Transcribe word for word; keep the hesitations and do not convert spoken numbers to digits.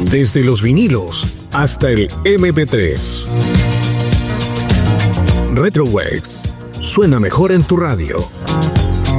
Desde los vinilos hasta el eme pe tres. Retrowaves suena mejor en tu radio.